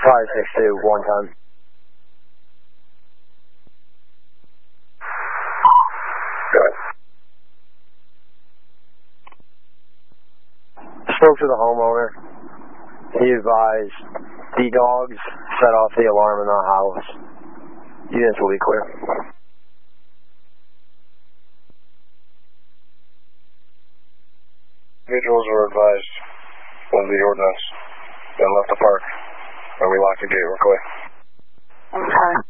562, one time. Good. Spoke to the homeowner. He advised the dogs set off the alarm in the house. Units will be clear. Individuals were advised of the ordinance and left the park. And we locked the gate. We're clear. Okay.